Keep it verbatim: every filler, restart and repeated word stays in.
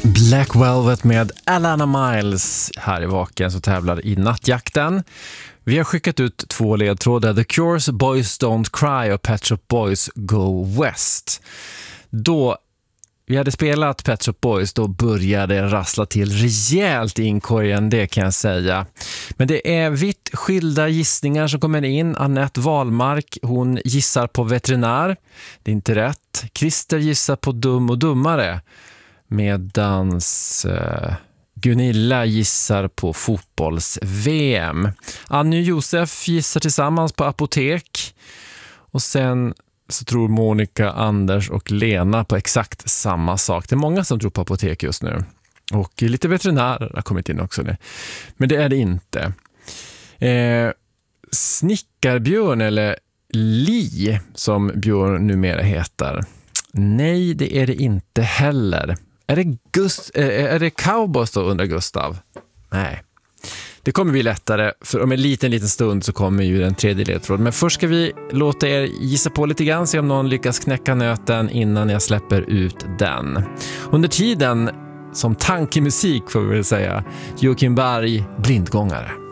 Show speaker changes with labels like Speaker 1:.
Speaker 1: Black Velvet med Alana Miles här i Vaken som tävlar i nattjakten. Vi har skickat ut två ledtrådar, The Cure's Boys Don't Cry och Pet Shop Boys Go West. Då vi hade spelat Pet Shop Boys, då började det rassla till rejält i inkorgen, det kan jag säga. Men det är vitt skilda gissningar som kommer in. Annette Wahlmark, hon gissar på veterinär. Det är inte rätt. Christer gissar på Dum och dummare. Medans eh, Gunilla gissar på fotbolls-V M. Anny och Josef gissar tillsammans på apotek. Och sen så tror Monica, Anders och Lena på exakt samma sak. Det är många som tror på apotek just nu. Och lite veterinärer har kommit in också nu. Men det är det inte. Eh, Snickarbjörn eller Li som Björn numera heter. Nej, det är det inte heller. Är det, Gust- är det Cowboys då, undrar Gustav? Nej. Det kommer bli lättare, för om en liten, liten stund så kommer ju den tredje ledtråden. Men först ska vi låta er gissa på lite grann, se om någon lyckas knäcka nöten innan jag släpper ut den. Under tiden, som tankemusik får vi väl säga, Joakim Berg, Blindgångare.